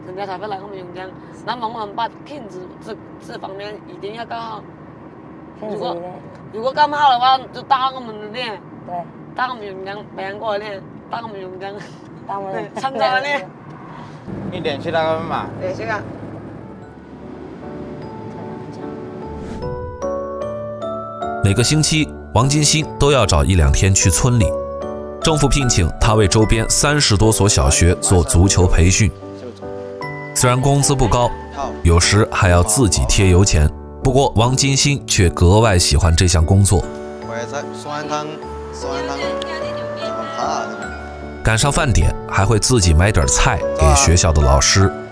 人家才会来我们永江。那么我们把品质这方面一定要搞好。如果搞不好的话，就到我们的店， 对， 到我们永江北洋锅的店，到我们永江， 到我们常州的店。 你联系那个嘛？ 联系啊。 每个星期，王金星都要找1-2天去村里。政府聘请他为周边30多所小学做足球培训。虽然工资不高，有时还要自己贴油钱，不过王金星却格外喜欢这项工作。赶上饭点，还会自己买点菜给学校的老师。